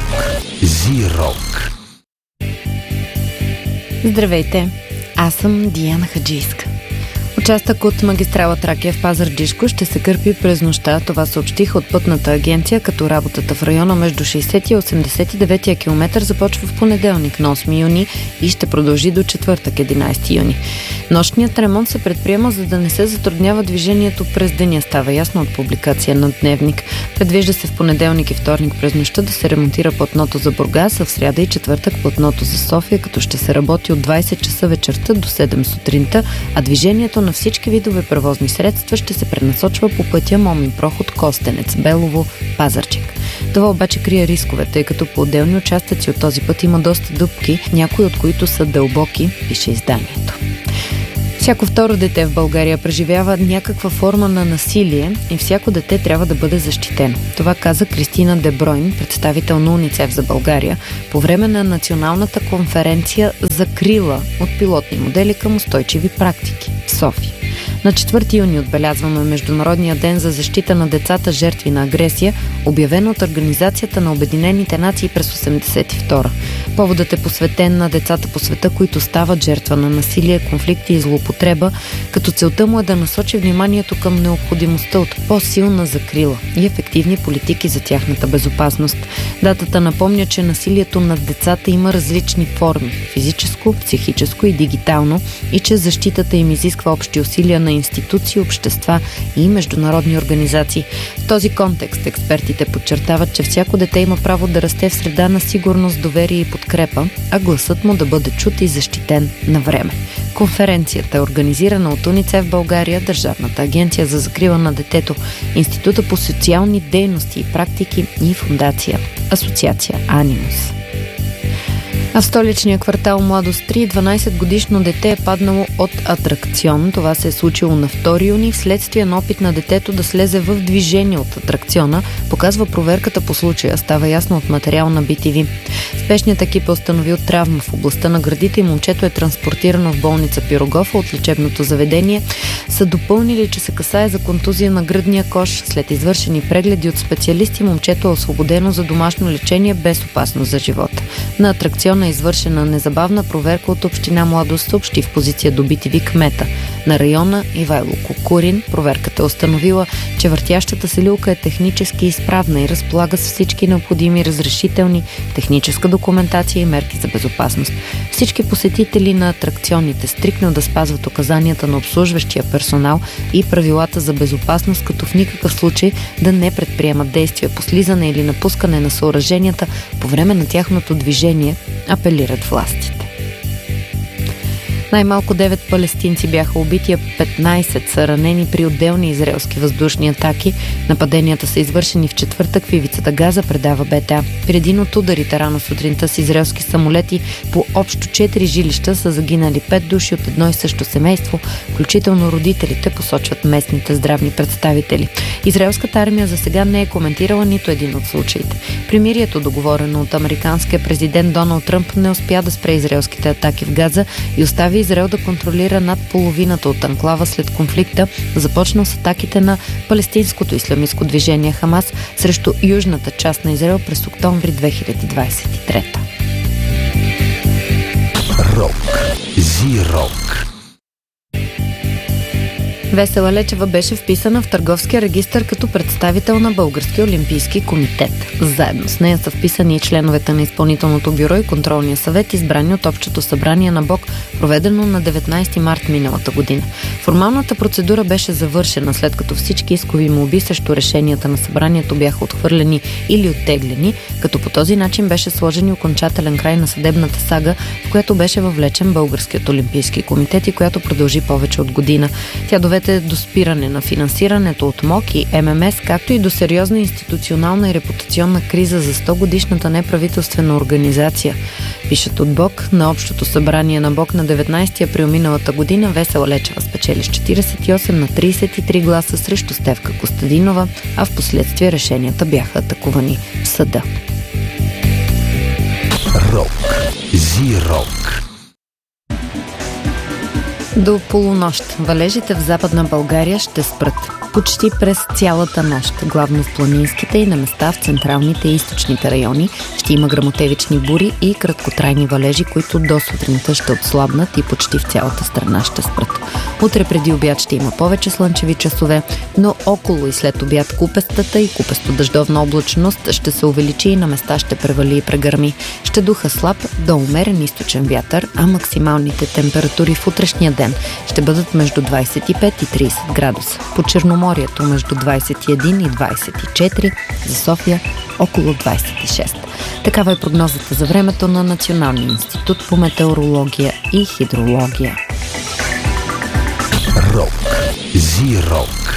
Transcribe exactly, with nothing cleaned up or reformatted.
Зирок. Здравейте, аз съм Диана Хаджийска. Участък от магистрала Тракия в Пазарджишко ще се кърпи през нощта. Това съобщиха от Пътната агенция, като работата в района между шейсети и осемдесет и девети километър започва в понеделник на осми юни и ще продължи до четвъртък единайсети юни. Нощният ремонт се предприема, за да не се затруднява движението през деня, става ясно от публикация на Дневник. Предвижда се в понеделник и вторник през нощта да се ремонтира платното за Бургас, а в сряда и четвъртък платното за София, като ще се работи от двайсет часа вечерта до седем сутринта, а движението на всички видове превозни средства ще се пренасочва по пътя Момин проход Костенец, Белово, Пазарджик. Това обаче крие рискове, тъй като по отделни участъци от този път има доста дупки, някои от които са дълбоки, пише изданието. Всяко второ дете в България преживява някаква форма на насилие и всяко дете трябва да бъде защитено. Това каза Кристина Дебройн, представител на УНИЦЕФ за България, по време на националната конференция "Закрила от пилотни модели към устойчиви практики" в София. На четвърти юни отбелязваме Международния ден за защита на децата жертви на агресия, обявен от Организацията на Обединените нации през осемдесет и втора. Поводът е посветен на децата по света, които стават жертва на насилие, конфликти и злоупотреба, като целта му е да насочи вниманието към необходимостта от по-силна закрила и ефективни политики за тяхната безопасност. Датата напомня, че насилието над децата има различни форми – физическо, психическо и дигитално, и че защитата им изисква общи усилия на институции, общества и международни организации. В този контекст експертите подчертават, че всяко дете има право да расте в среда на сигурност, доверие и подкрепа, а гласът му да бъде чут и защитен на време. Конференцията е организирана от УНИЦЕФ България, Държавната агенция за закрила на детето, Института по социални дейности и практики и фондация Асоциация Анимус. А в столичния квартал Младост три дванайсетгодишно дете е паднало от атракцион. Това се е случило на втори юни вследствие на опит на детето да слезе в движение от атракциона, показва проверката по случая, става ясно от материал на би ти ви. Спешният екип е установил травма в областта на гърдите и момчето е транспортирано в болница Пирогов. От лечебното заведение са допълнили, че се касае за контузия на гръдния кош. След извършени прегледи от специалисти, момчето е освободено за домашно лечение без опасност за живота. На атракциона е извършена незабавна проверка от община Младост, съобщи в позиция до би ти ви кмета на района Ивайло Кукурин. Проверката е установила, че въртящата се люлка е технически изправна и разполага с всички необходими разрешителни, техническа документация и мерки за безопасност. Всички посетители на атракционите стрикно да спазват указанията на обслужващия персонал и правилата за безопасност, като в никакъв случай да не предприемат действия по слизане или напускане на съоръженията по време на тяхното движение, апелират властите. Най-малко девет палестинци бяха убити, а петнайсет са ранени при отделни израелски въздушни атаки. Нападенията са извършени в четвъртък в ивицата Газа, предава Б Т А. При един от ударите рано сутринта с израелски самолети по общо четири жилища са загинали пет души от едно и също семейство, включително родителите, посочват местните здравни представители. Израелската армия за сега не е коментирала нито един от случаите. Примирието, договорено от американския президент Доналд Тръмп, не успя да спре израелските атаки в Газа и остави Израел да контролира над половината от анклава след конфликта, започнал с атаките на палестинското ислямистко движение Хамас срещу южната част на Израел през октомври две хиляди двайсет и трета. Рок. Зирок. Весела Лечева беше вписана в Търговския регистър като представител на Българския олимпийски комитет. Заедно с нея са вписани и членовете на изпълнителното бюро и контролния съвет, избрани от Общото събрание на БОК, проведено на деветнайсети март миналата година. Формалната процедура беше завършена, след като всички искови молби срещу решенията на събранието бяха отхвърлени или оттеглени, като по този начин беше сложен и окончателен край на съдебната сага, в която беше въвлечен Българският олимпийски комитет и която продължи повече от година. Тя доведе до спиране на финансирането от МОК и М М С, както и до сериозна институционална и репутационна криза за сто годишната неправителствена организация. Пишат от БОК. На Общото събрание на БОК на деветнайсети април миналата година Весела Лечева спечели с четирийсет и осем на трийсет и три гласа срещу Стефка Костадинова, а в последствие решенията бяха атакувани в съда. Рок. Зирок. До полунощ валежите в Западна България ще спрат почти през цялата нощ. Главно в планинските и на места в централните и източните райони ще има гръмотевични бури и краткотрайни валежи, които до сутринта ще отслабнат и почти в цялата страна ще спрат. Утре преди обяд ще има повече слънчеви часове, но около и след обяд купестата и купесто-дъждовна облачност ще се увеличи и на места ще превали и прегърми. Ще духа слаб до умерен източен вятър, а максималните температури в утрешния ден ще бъдат между двадесет и пет и тридесет градуса. По Черноморието между двадесет и един и двадесет и четири, за София около двадесет и шест. Такава е прогнозата за времето на Националния институт по метеорология и хидрология. Рок. Зи-рок.